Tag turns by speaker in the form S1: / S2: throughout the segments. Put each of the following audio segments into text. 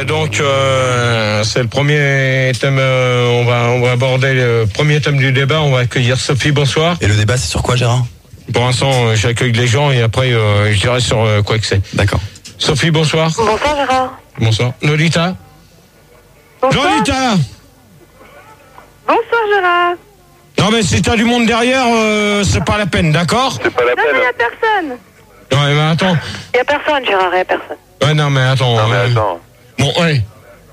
S1: C'est le premier thème. On va aborder le premier thème du débat. On va accueillir Sophie. Bonsoir.
S2: Et le débat, c'est sur quoi, Gérard?
S1: Pour l'instant, j'accueille les gens et après, je dirai sur quoi que c'est.
S2: D'accord.
S1: Sophie, bonsoir.
S3: Bonsoir Gérard.
S1: Bonsoir. Lolita.
S3: Bonsoir.
S1: Lolita.
S3: Bonsoir Gérard.
S1: Non mais si t'as du monde derrière, c'est pas la peine, d'accord?
S4: C'est pas la
S3: Non
S4: peine.
S3: mais y a personne.
S1: Ouais, mais attends.
S3: Y a personne Gérard, y a personne.
S1: Ouais, non mais attends.
S4: Non mais attends.
S1: Bon, ouais.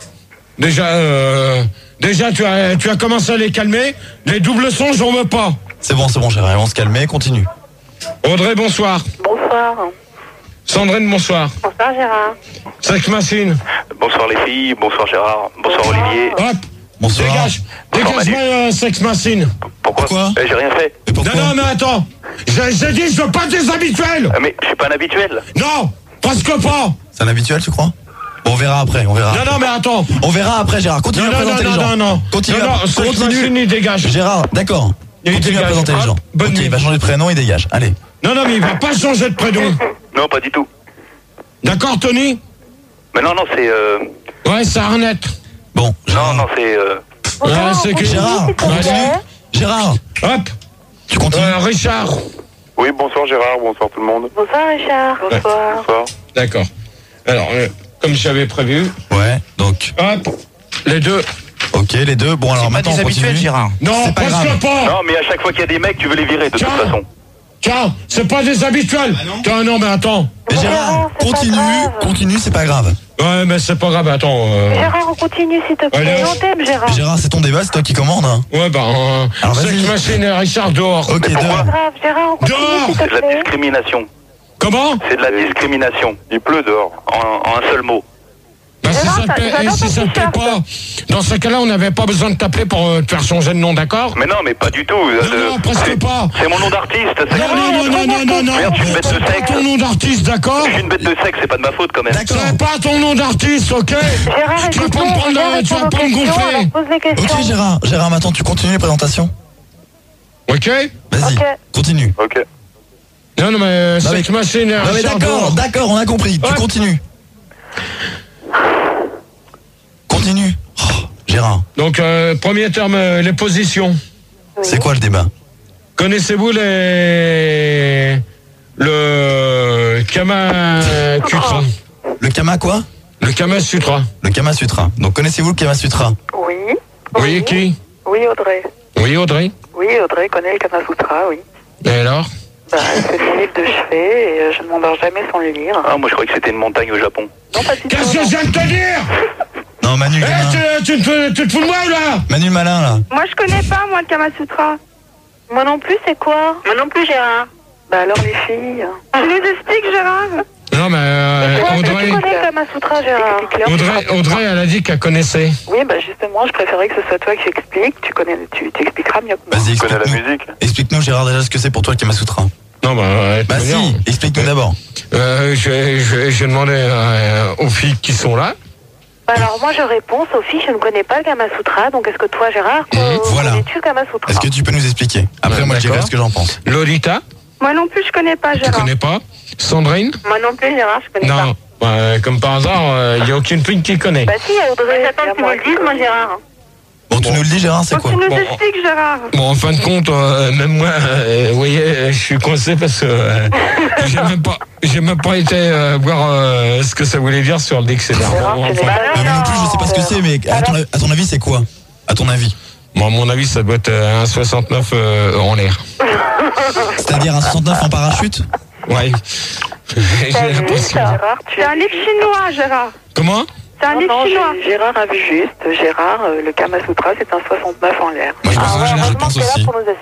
S1: Déjà, tu as commencé à les calmer. Les doubles sons, j'en veux pas.
S2: C'est bon, Gérard. On se calme, continue.
S1: Audrey, bonsoir.
S3: Bonsoir.
S1: Sandrine, bonsoir.
S3: Bonsoir Gérard.
S1: Sex Machine.
S4: Bonsoir les filles, bonsoir Gérard, bonsoir Olivier.
S1: Hop.
S2: Bonsoir.
S1: Dégage-moi Sex Machine.
S2: Pourquoi
S4: J'ai rien fait.
S2: Et pourquoi?
S1: Non, mais attends. J'ai dit, je veux pas des habituels.
S4: Mais je suis pas un habituel.
S1: Non, presque pas.
S2: C'est un habituel, tu crois? Bon, on verra après,
S1: Non, mais attends.
S2: On verra après, Gérard. Continue à présenter les gens.
S1: Non.
S2: Continue.
S1: Sex Machine, il dégage.
S2: Gérard, d'accord.
S1: Il
S2: Continue à
S1: dégage.
S2: présenter les gens.
S1: Bonne
S2: Ok,
S1: nuit.
S2: il va changer de prénom, il dégage. Allez.
S1: Non, mais il va pas changer de prénom.
S4: Non, pas du tout.
S1: D'accord, Tony?
S4: Mais non, c'est...
S1: Ouais, c'est Arnett.
S2: Bon, Gérard.
S4: Non, c'est...
S1: Ouais, c'est que...
S2: Gérard, continue. Gérard,
S1: Hop.
S2: tu continues.
S1: Richard.
S4: Oui, bonsoir Gérard, bonsoir tout le monde.
S3: Bonsoir Richard. Bonsoir.
S4: Bonsoir.
S1: D'accord. Alors, comme j'avais prévu,
S2: Ouais, donc.
S1: hop, les deux.
S2: Ok, les deux. Bon, alors maintenant, on continue.
S5: Gérard.
S1: Non,
S2: C'est pas
S1: presque
S2: grave.
S1: pas.
S4: Non, mais à chaque fois qu'il y a des mecs, tu veux les virer de toute
S1: Tiens.
S4: façon.
S1: Tiens, c'est pas des habituels. Tiens, non, mais attends.
S2: Mais Gérard,
S3: c'est pas grave.
S2: continue, c'est pas grave.
S1: Ouais, mais c'est pas grave, attends.
S3: Gérard, on continue s'il te plaît.
S1: Allez.
S3: On t'aime Gérard.
S2: Gérard, c'est ton débat, c'est toi qui commandes. Hein.
S1: Ouais,
S2: Alors, vas-y.
S1: Sex Machine et Richard dehors.
S2: Ok,
S4: Mais
S2: deux.
S4: pourquoi?
S3: Pas grave Gérard, on continue
S1: Dehors.
S3: s'il te
S4: C'est de la
S3: plaît.
S4: discrimination.
S1: Comment?
S4: C'est de la discrimination. Il pleut dehors, en un seul mot.
S1: Bah, si
S3: Gérard,
S1: ça te plaît,
S3: j'adore
S1: si
S3: ton
S1: ça te plaît
S3: t-shirt.
S1: pas, dans ce cas-là, on n'avait pas besoin de t'appeler pour te faire changer de nom, d'accord?
S4: Mais non, mais pas du tout.
S1: Non, presque pas.
S4: C'est mon nom d'artiste.
S1: Non.
S4: Merde, je suis une bête de
S1: C'est pas
S4: sexe.
S1: ton nom d'artiste, d'accord?
S4: Je suis une bête de sexe, c'est pas de ma faute quand même.
S2: D'accord.
S1: C'est pas ton nom d'artiste, ok?
S3: Gérard,
S1: Tu vas pas
S3: écoute-nous,
S1: me
S3: on
S1: prendre,
S3: va
S1: tu vas
S3: répondre
S1: pas
S3: aux
S1: me
S3: questions,
S1: gonfler.
S3: alors pose les questions.
S2: Ok, Gérard, maintenant tu continues les présentations.
S1: Ok?
S2: Vas-y,
S3: Ok.
S2: continue.
S4: Ok.
S1: Non, mais
S2: Non,
S1: Sex Machine et
S2: Non mais
S1: Richard
S2: d'accord,
S1: dehors.
S2: d'accord, on a compris. Tu
S1: Ouais.
S2: continues. Continue. Oh, Gérard,
S1: Donc, premier terme, les positions.
S2: c'est quoi le débat?
S1: Connaissez-vous le Kama Sutra?
S2: Le Kama quoi?
S1: Le Kama Sutra.
S2: Le Kama Sutra. Donc connaissez-vous le Kama Sutra?
S3: Oui.
S1: Oui, qui?
S3: Oui Audrey.
S1: Oui, Audrey.
S3: Oui Audrey connaît le Kama Sutra, oui.
S1: Et alors?
S3: Bah, c'est mon livre de chevet et je ne m'endors jamais sans le lire.
S4: Ah, moi je croyais que c'était une montagne au Japon.
S3: Non, pas du tout.
S1: Qu'est-ce que je viens de te dire?
S2: Non, Manu, gamin.
S1: Tu te fous de moi, là?
S2: Manu Malin là.
S3: Moi, je connais pas, moi, le Kama Sutra. Moi non plus, c'est quoi? Moi non plus, Gérard. Bah alors, les filles. Tu nous expliques, Gérard?
S1: Non, mais Audrey,
S3: Tu connais le Kama Sutra, Gérard?
S1: Audrey, elle a dit qu'elle connaissait.
S3: Oui, bah justement, je préférais que ce soit toi qui expliques. Tu t'expliqueras mieux que moi.
S2: Vas-y,
S4: Tu connais la
S2: explique-nous.
S4: musique?
S2: Explique-nous, Gérard, déjà ce que c'est pour toi le Kama Sutra.
S1: Non, bah,
S2: Bah si, explique-nous d'abord.
S1: J'ai demandé aux filles qui sont là.
S3: Bah alors, moi, je réponds, Sophie, je ne connais pas le Kama Sutra. Donc, est-ce que toi, Gérard,
S2: Voilà.
S3: connais-tu le Kama Sutra?
S2: Est-ce que tu peux nous expliquer? Après, moi, je dirai
S1: D'accord.
S2: ce que j'en pense.
S1: Lolita,
S3: Moi non plus, je connais pas,
S1: tu
S3: Gérard.
S1: connais pas? Sandrine?
S3: Moi non plus, Gérard, je connais
S1: Non. Comme par hasard, il n'y a aucune fille qui connaît.
S3: Bah si, Audrey. J'attends que tu me le dises, moi, Gérard.
S2: Bon, tu nous le dis, Gérard, c'est quoi?
S3: Tu nous
S1: Bon.
S3: expliques, Gérard.
S1: Bon, en fin de compte, même moi, vous voyez, je suis coincé parce que j'ai même pas été voir ce que ça voulait dire sur le dictionnaire. Bon, enfin,
S2: Moi non plus, je sais pas ce que c'est, mais à ton avis, c'est quoi? À ton avis?
S1: bon, à mon avis, ça doit être un 69 en l'air.
S2: C'est-à-dire un 69 en parachute?
S1: Ouais. J'ai l'impression.
S3: C'est un livre chinois, Gérard.
S1: Comment?
S3: C'est un livre chinois. Gérard a vu juste. Gérard, le Kama Sutra, c'est un 69 en l'air.
S2: Moi, je pense aussi.